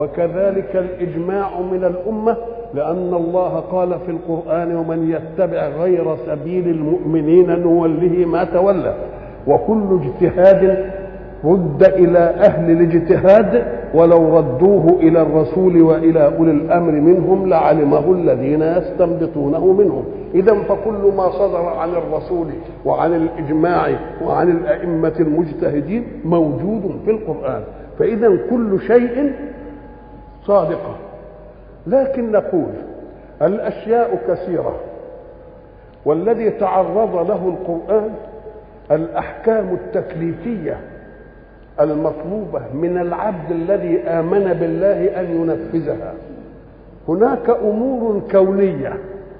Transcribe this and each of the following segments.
وكذلك الإجماع من الأمة، لأن الله قال في القرآن: ومن يتبع غير سبيل المؤمنين نوله ما تولى. وكل اجتهاد رد إلى أهل الاجتهاد، ولو ردوه إلى الرسول وإلى أولي الأمر منهم لعلمه الذين يستنبطونه منهم. إذن فكل ما صدر عن الرسول وعن الإجماع وعن الأئمة المجتهدين موجود في القرآن، فإذا كل شيء صادقة. لكن نقول الأشياء كثيرة، والذي تعرض له القرآن الأحكام التكليفية المطلوبة من العبد الذي آمن بالله أن ينفذها. هناك أمور كونية،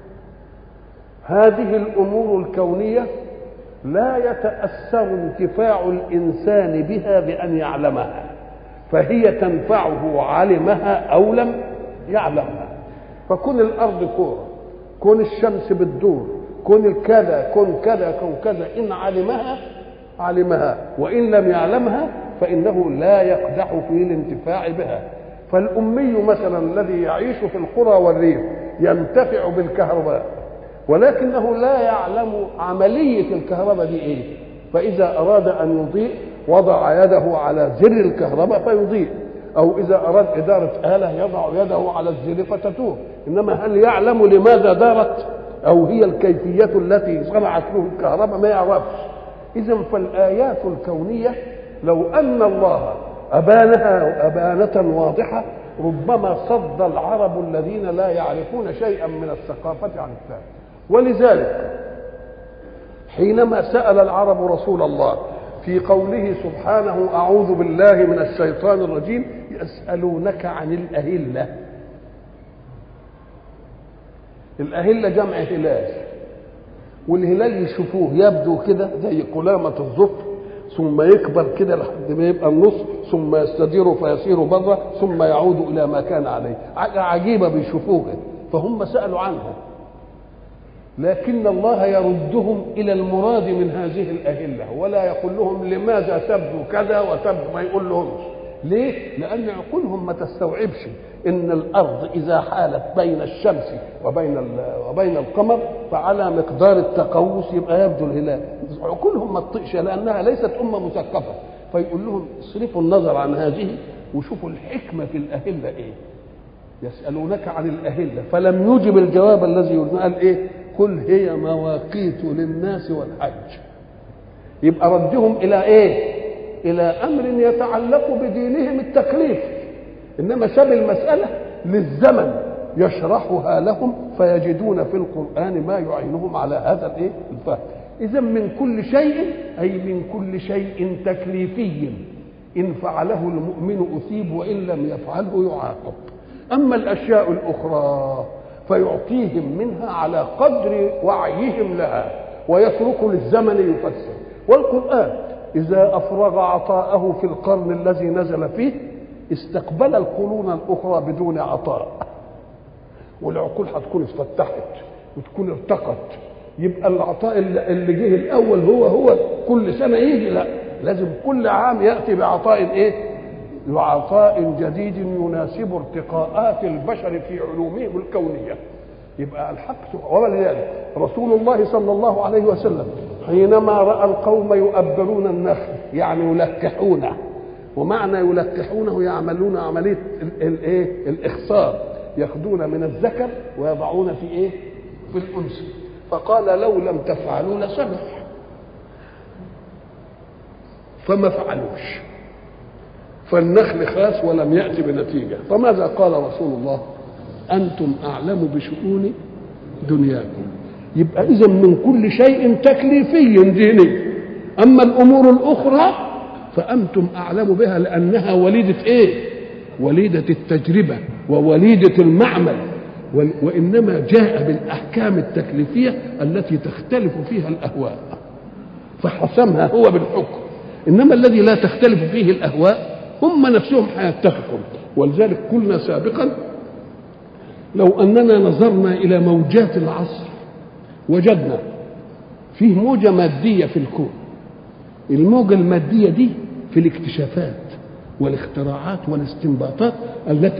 هذه الأمور الكونية لا يتأثر انتفاع الإنسان بها بأن يعلمها، فهي تنفعه علمها أو لم يعلمها. فكون الأرض كورة، كون الشمس بتدور، كون الكذا، كون كذا، كون كذا، إن علمها وإن لم يعلمها فإنه لا يقدح في الانتفاع بها. فالأمي مثلا الذي يعيش في القرى والريف ينتفع بالكهرباء، ولكنه لا يعلم عملية الكهرباء دي إيه، فإذا أراد أن يضيء وضع يده على زر الكهرباء فيضيء، أو إذا أراد إدارة آلة يضع يده على الزر فتدور. إنما هل يعلم لماذا دارت، أو هي الكيفية التي صنعت له الكهرباء؟ ما يعرفش. إذن فالآيات الكونية لو أن الله أبانها أبانة واضحة ربما صد العرب الذين لا يعرفون شيئا من الثقافة عن الثاني. ولذلك حينما سأل العرب رسول الله في قوله سبحانه: أعوذ بالله من الشيطان الرجيم، يسألونك عن الأهلة. الأهلة جمع هلال، والهلال يشوفوه يبدو كده زي قلامة الظفر، ثم يكبر كده لحد ما يبقى النص، ثم يستدير فيصير بره، ثم يعود إلى ما كان عليه. عجيبة بيشوفوه، فهم سألوا عنها، لكن الله يردهم إلى المراد من هذه الأهلة، ولا يقول لهم لماذا تبدو كذا وتبدو، ما يقول لهمش. ليه؟ لأن عقولهم ما تستوعبش إن الأرض إذا حالت بين الشمس وبين القمر فعلى مقدار التقوس يبقى يبدو الهلال. عقولهم ما تطيقش، لأنها ليست أمة مثقفة. فيقول لهم اصرفوا النظر عن هذه وشوفوا الحكمة في الأهلة إيه. يسألونك عن الأهلة، فلم يجب الجواب الذي يريد، قال إيه؟ قل هي مواقيت للناس والحج. يبقى ردهم إلى إيه؟ إلى أمر يتعلق بدينهم التكليف، إنما ساب المسألة للزمن يشرحها لهم فيجدون في القرآن ما يعينهم على هذا الإيه؟ الفهم. إذا من كل شيء، أي من كل شيء تكليفي إن فعله المؤمن أثيب وإن لم يفعله يعاقب. أما الأشياء الأخرى فيعطيهم منها على قدر وعيهم لها ويترك للزمن يفسر. والقرآن إذا أفرغ عطاءه في القرن الذي نزل فيه استقبل القرون الأخرى بدون عطاء، والعقول هتكون افتتحت وتكون ارتقت. يبقى العطاء اللي جه الأول هو كل سنة يجي، لا، لازم كل عام يأتي بعطاء إيه؟ بعطاء جديد يناسب ارتقاءات البشر في علومهم الكونية. يبقى الحق. ولذلك رسول الله صلى الله عليه وسلم حينما رأى القوم يؤبرون النخل، يعني يلقحونه، ومعنى يلقحونه يعملون عملية الايه؟ الإخصاب، ياخذون من الذكر ويضعون في ايه؟ في الأنثى. فقال: لو لم تفعلوا لسمح. فما فعلوش، فالنخل خاس ولم يأتي بنتيجة. فماذا قال رسول الله؟ أنتم أعلم بشؤون دنياكم. يبقى إذن من كل شيء تكليفي ديني، أما الأمور الأخرى فأنتم أعلم بها، لأنها وليدة إيه؟ وليدة التجربة ووليدة المعمل. وإنما جاء بالأحكام التكليفية التي تختلف فيها الأهواء فحسمها هو بالحكم، إنما الذي لا تختلف فيه الأهواء هم نفسهم هيتفقوا. ولذلك قلنا سابقا لو أننا نظرنا إلى موجات العصر وجدنا فيه موجة مادية في الكون. الموجة المادية دي في الاكتشافات والاختراعات والاستنباطات التي